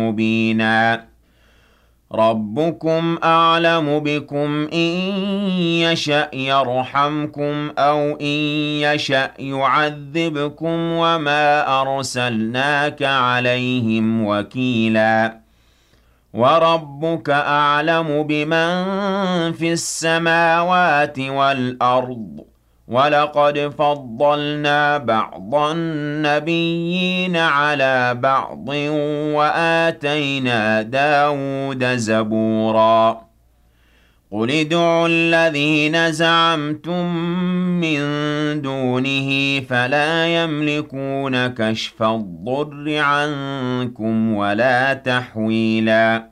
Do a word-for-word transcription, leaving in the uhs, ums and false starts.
مُبِينًا رَبُّكُمْ أَعْلَمُ بِكُمْ إِن يَشَأْ يَرْحَمْكُمْ أَوْ إِن يَشَأْ يُعَذِّبْكُمْ وَمَا أَرْسَلْنَاكَ عَلَيْهِمْ وَكِيلًا وَرَبُّكَ أَعْلَمُ بِمَن فِي السَّمَاوَاتِ وَالْأَرْضِ ۗ وَلَقَدْ فَضَّلْنَا بَعْضَ النَّبِيِّينَ عَلَىٰ بَعْضٍ وَآتَيْنَا دَاوُودَ زَبُورًا قُلِ ادْعُوا الَّذِينَ زَعَمْتُم مِّن دُونِهِ فَلَا يَمْلِكُونَ كَشْفَ الضُّرِّ عَنكُمْ وَلَا تَحْوِيلًا